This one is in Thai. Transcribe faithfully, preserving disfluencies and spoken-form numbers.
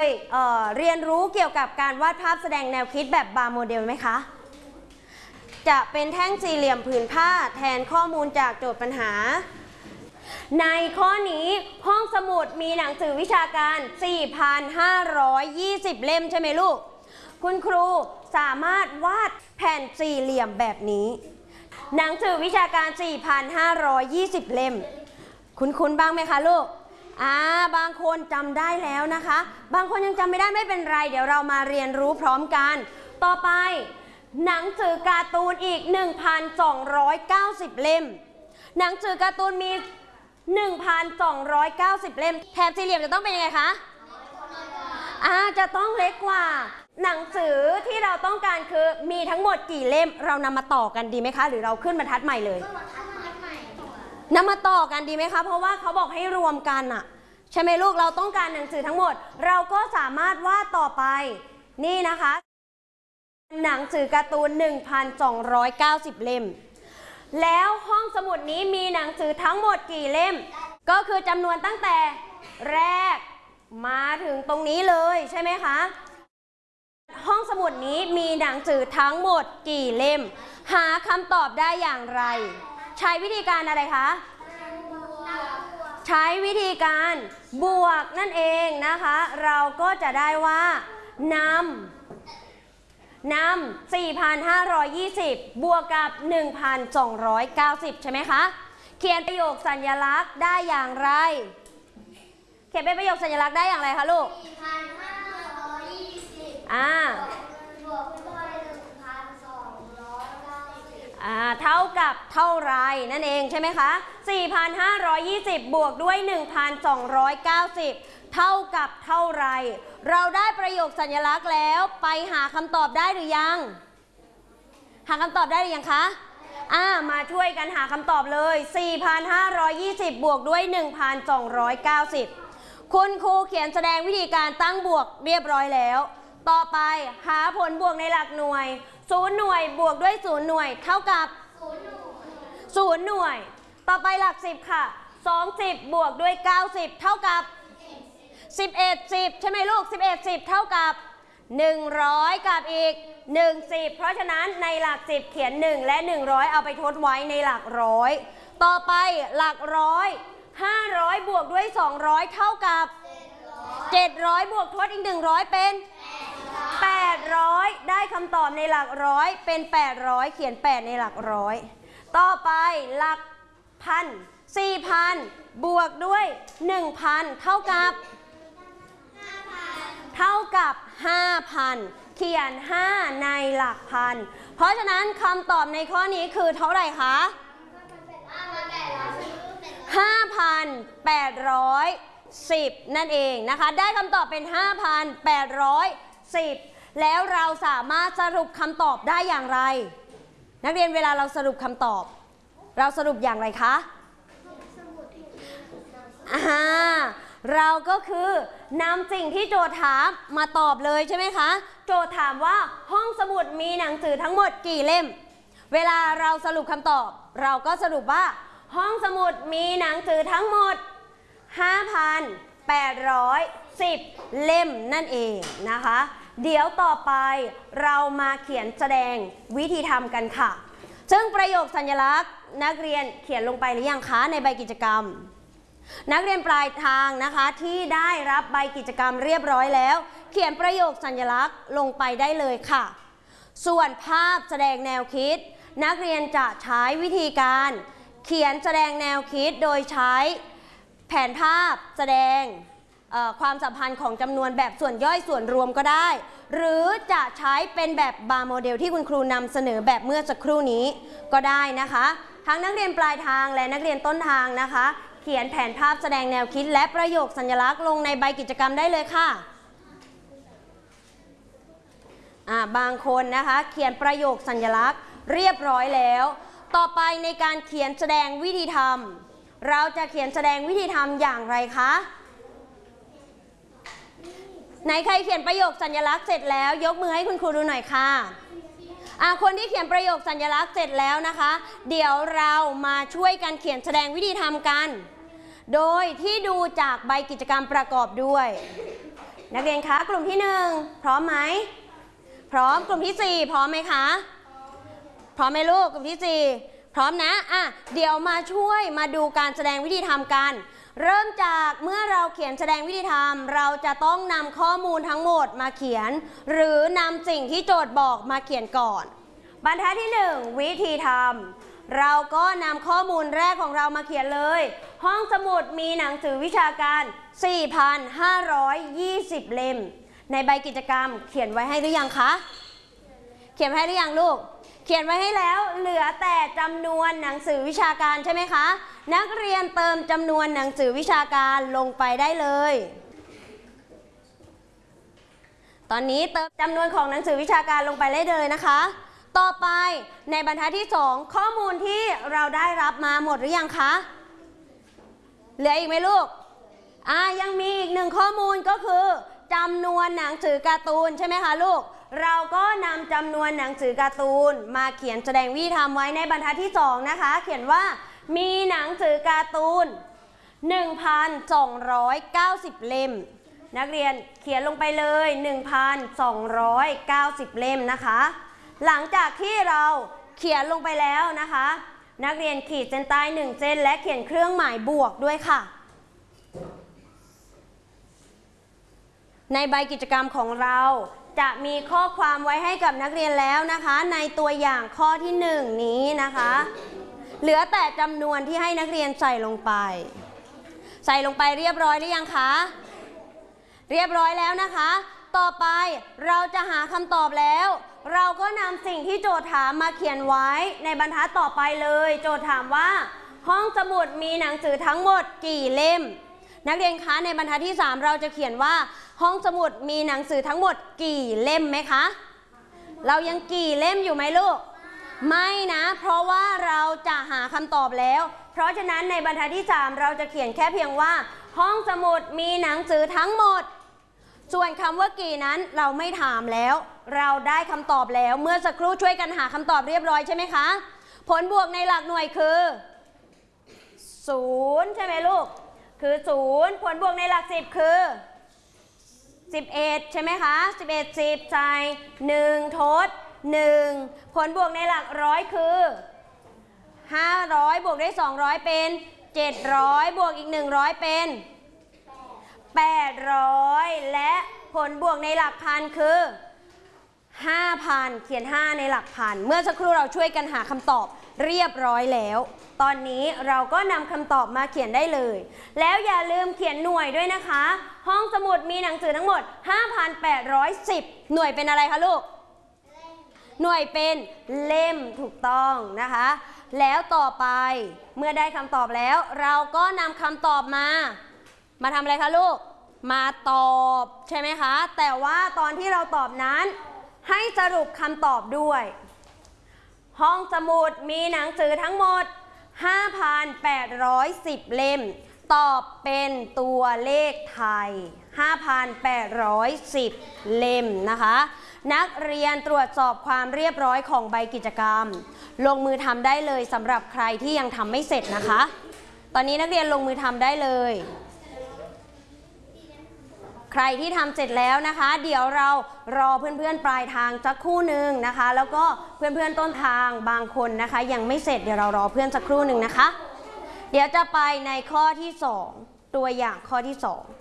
เอ่อเรียนรู้เกี่ยวกับการวาดภาพแสดงแนวคิดแบบบาร์โมเดลไหมคะจะเป็นแท่งสี่เหลี่ยมผืนผ้าแทนข้อมูลจากโจทย์ปัญหาในข้อนี้ห้องสมุดมีหนังสือวิชาการ สี่พันห้าร้อยยี่สิบ เล่มใช่ไหมลูกคุณครูสามารถวาดแผ่นสี่เหลี่ยมแบบนี้หนังสือวิชาการ สี่พันห้าร้อยยี่สิบ เล่มคุ้นๆบ้างไหมคะลูกอ่าบางคนจำได้แล้วนะคะบางคนยังจำไม่ได้ไม่เป็นไรเดี๋ยวเรามาเรียนรู้พร้อมกันต่อไปหนังสือการ์ตูนอีก หนึ่งพันสองร้อยเก้าสิบ เล่มหนังสือการ์ตูนมี หนึ่งพันสองร้อยเก้าสิบ เล่มแถบสี่เหลี่ยมจะต้องเป็นยังไงคะอ่าจะต้องเล็กกว่าหนังสือที่เราต้องการคือมีทั้งหมดกี่เล่มเรานำมาต่อกันดีไหมคะหรือเราขึ้นบรรทัดใหม่เลยนำมาต่อกันดีไหมคะเพราะว่าเขาบอกให้รวมกันอะใช่ไหมลูกเราต้องการหนังสือทั้งหมดเราก็สามารถวาดต่อไปนี่นะคะหนังสือการ์ตูน หนึ่งพันสองร้อยเก้าสิบ เล่มแล้วห้องสมุดนี้มีหนังสือทั้งหมดกี่เล่มก็คือจำนวนตั้งแต่แรกมาถึงตรงนี้เลยใช่ไหมคะห้องสมุดนี้มีหนังสือทั้งหมดกี่เล่มหาคำตอบได้อย่างไรใช้วิธีการอะไรคะใช้วิธีการบวกนั่นเองนะคะเราก็จะได้ว่านำนำ สี่พันห้าร้อยยี่สิบ บวกกับ หนึ่งพันสองร้อยเก้าสิบ ใช่ไหมคะเขียนประโยคสัญลักษณ์ได้อย่างไรเขียนเป็นประโยคสัญลักษณ์ได้อย่างไรคะลูก สี่พันห้าร้อยยี่สิบ อ่าบวกด้วย หนึ่งพันสองร้อยเก้าสิบ อ่าเท่ากับเท่าไรนั่นเองใช่ไหมคะ สี่พันห้าร้อยยี่สิบ บวกด้วย หนึ่งพันสองร้อยเก้าสิบ เท่ากับเท่าไรเราได้ประโยคสัญลักษณ์แล้วไปหาคำตอบได้หรือยังหาคำตอบได้หรือยังคะอ่ามาช่วยกันหาคำตอบเลย สี่พันห้าร้อยยี่สิบ บวกด้วย หนึ่งพันสองร้อยเก้าสิบ คุณครูเขียนแสดงวิธีการตั้งบวกเรียบร้อยแล้วต่อไปหาผลบวกในหลักหน่วยศูนย์หน่วยบวกด้วยศูนย์หน่วยเท่ากับศูนย์หน่วยต่อไปหลักสิบค่ะสองสิบบวกด้วยเก้าสิบเท่ากับสิบเอ็ด สิบใช่ไหมลูกสิบเอ็ด สิบเท่ากับหนึ่งร้อยกับอีกหนึ่ง สิบเพราะฉะนั้นในหลักสิบเขียนหนึ่งและหนึ่งร้อยเอาไปทดไว้ในหลักร้อยต่อไปหลักร้อยห้าร้อยบวกด้วยสองร้อยเท่ากับเจ็ดร้อยบวกทดอีกหนึ่งร้อยเป็นแปดร้อยได้คำตอบในหลักร้อยเป็นแปดร้อยเขียนแปดในหลักร้อยต่อไปหลักพัน สี่พัน บวกด้วย หนึ่งพัน เท่ากับเท่ากับ ห้าพัน เขียนห้าในหลักพันเพราะฉะนั้นคำตอบในข้อนี้คือเท่าไหร่คะ ห้าพันแปดร้อยสิบ นั่นเองนะคะได้คำตอบเป็น ห้าพันแปดร้อยสิบ แล้วเราสามารถสรุปคำตอบได้อย่างไรนักเรียนเวลาเราสรุปคำตอบเราสรุปอย่างไรคะอ่าเราก็คือนำสิ่งที่โจทย์ถามมาตอบเลยใช่ไหมคะโจทย์ถามว่าห้องสมุดมีหนังสือทั้งหมดกี่เล่มเวลาเราสรุปคำตอบเราก็สรุปว่าห้องสมุดมีหนังสือทั้งหมด ห้าพันแปดร้อยสิบ เล่มนั่นเองนะคะเดี๋ยวต่อไปเรามาเขียนแสดงวิธีทำกันค่ะซึ่งประโยคสัญลักษณ์นักเรียนเขียนลงไปหรือยังคะในใบกิจกรรมนักเรียนปลายทางนะคะที่ได้รับใบกิจกรรมเรียบร้อยแล้วเขียนประโยคสัญลักษณ์ลงไปได้เลยค่ะส่วนภาพแสดงแนวคิดนักเรียนจะใช้วิธีการเขียนแสดงแนวคิดโดยใช้แผนภาพแสดงความสัมพันธ์ของจำนวนแบบส่วนย่อยส่วนรวมก็ได้หรือจะใช้เป็นแบบบาร์โมเดลที่คุณครูนำเสนอแบบเมื่อสักครู่นี้ก็ได้นะคะทั้งนักเรียนปลายทางและนักเรียนต้นทางนะคะเขียนแผนภาพแสดงแนวคิดและประโยคสัญลักษณ์ลงในใบกิจกรรมได้เลยค่ะอ่าบางคนนะคะเขียนประโยคสัญลักษณ์เรียบร้อยแล้วต่อไปในการเขียนแสดงวิธีทำเราจะเขียนแสดงวิธีทำอย่างไรคะไหนใครเขียนประโยคสัญลักษณ์เสร็จแล้วยกมือให้คุณครูดูหน่อยค่ะอ่าคนที่เขียนประโยคสัญลักษณ์เสร็จแล้วนะคะเดี๋ยวเรามาช่วยกันเขียนแสดงวิธีทำกันโดยที่ดูจากใบกิจกรรมประกอบด้วยนักเรียนคะกลุ่มที่หนึ่งพร้อมไหมพร้อมกลุ่มที่สี่พร้อมไหมคะพร้อมไหมลูกกลุ่มที่สี่พร้อมนะอ่ะเดี๋ยวมาช่วยมาดูการแสดงวิธีทำกันเริ่มจากเมื่อเราเขียนแสดงวิธีทำเราจะต้องนำข้อมูลทั้งหมดมาเขียนหรือนำสิ่งที่โจทย์บอกมาเขียนก่อนบรรทัดที่หนึ่งวิธีทำเราก็นำข้อมูลแรกของเรามาเขียนเลยห้องสมุดมีหนังสือวิชาการ สี่พันห้าร้อยยี่สิบ เล่มในใบกิจกรรมเขียนไว้ให้หรือยังคะเขียนไว้ให้หรือยังลูกเขียนไว้ให้แล้วเหลือแต่จำนวนหนังสือวิชาการใช่ไหมคะนักเรียนเติมจำนวนหนังสือวิชาการลงไปได้เลยตอนนี้เติมจำนวนของหนังสือวิชาการลงไปได้เลยนะคะต่อไปในบรรทัดที่สองข้อมูลที่เราได้รับมาหมดหรือยังคะเหลืออีกไหมลูกอ่ายังมีอีกหนึ่งข้อมูลก็คือจำนวนหนังสือการ์ตูนใช่ไหมคะลูกเราก็นำจำนวนหนังสือการ์ตูนมาเขียนแสดงวิธีทำไว้ในบรรทัดที่สองนะคะเขียนว่ามีหนังสือการ์ตูน หนึ่งพันสองร้อยเก้าสิบ เล่มนักเรียนเขียนลงไปเลย หนึ่งพันสองร้อยเก้าสิบ เล่มนะคะหลังจากที่เราเขียนลงไปแล้วนะคะนักเรียนขีดเส้นใต้หนึ่งเส้นและเขียนเครื่องหมายบวกด้วยค่ะในใบกิจกรรมของเราจะมีข้อความไว้ให้กับนักเรียนแล้วนะคะในตัวอย่างข้อที่หนึ่งนี้นะคะเหลือแต่จำนวนที่ให้นักเรียนใส่ลงไปใส่ลงไปเรียบร้อยหรือยังคะเรียบร้อยแล้วนะคะต่อไปเราจะหาคำตอบแล้วเราก็นำสิ่งที่โจทย์ถามมาเขียนไว้ในบรรทัดต่อไปเลยโจทย์ถามว่าห้องสมุดมีหนังสือทั้งหมดกี่เล่มนักเรียนคะในบรรทัดที่สามเราจะเขียนว่าห้องสมุดมีหนังสือทั้งหมดกี่เล่มไหมคะเรายังกี่เล่มอยู่ไหมลูกไม่นะเพราะว่าเราจะหาคำตอบแล้วเพราะฉะนั้นในบรรทัดที่สามเราจะเขียนแค่เพียงว่าห้องสมุดมีหนังสือทั้งหมดส่วนคำว่ากี่นั้นเราไม่ถามแล้วเราได้คำตอบแล้วเมื่อสักครู่ช่วยกันหาคำตอบเรียบร้อยใช่ไหมคะผลบวกในหลักหน่วยคือศูนย์ใช่ไหมลูกคือศูนย์ผลบวกในหลักสิบคือสิบเอ็ดใช่ไหมคะสิบเอ็ด สิบใส่หนึ่งทดหนึ่งผลบวกในหลักร้อยคือห้าร้อยบวกได้สองร้อยเป็นเจ็ดร้อยบวกอีกหนึ่งร้อยเป็นแปดร้อยและผลบวกในหลักพันคือห้าพันเขียนห้าในหลักพันเมื่อสักครู่เราช่วยกันหาคำตอบเรียบร้อยแล้วตอนนี้เราก็นำคำตอบมาเขียนได้เลยแล้วอย่าลืมเขียนหน่วยด้วยนะคะห้องสมุดมีหนังสือทั้งหมด ห้าพันแปดร้อยสิบ หน่วยเป็นอะไรคะลูกหน่วยเป็นเล่มถูกต้องนะคะแล้วต่อไปเมื่อได้คำตอบแล้วเราก็นำคำตอบมามาทำอะไรคะลูกมาตอบใช่ไหมคะแต่ว่าตอนที่เราตอบนั้นให้สรุปคำตอบด้วยห้องสมุดมีหนังสือทั้งหมด ห้าพันแปดร้อยสิบ เล่มตอบเป็นตัวเลขไทย ห้าพันแปดร้อยสิบ เล่มนะคะนักเรียนตรวจสอบความเรียบร้อยของใบกิจกรรมลงมือทำได้เลยสำหรับใครที่ยังทำไม่เสร็จนะคะตอนนี้นักเรียนลงมือทำได้เลยใครที่ทำเสร็จแล้วนะคะเดี๋ยวเรารอเพื่อนๆปลายทางสักครู่หนึ่งนะคะแล้วก็เพื่อนๆต้นทางบางคนนะคะยังไม่เสร็จเดี๋ยวเรารอเพื่อนสักครู่หนึ่งนะคะเดี๋ยวจะไปในข้อที่สองตัวอย่างข้อที่สอง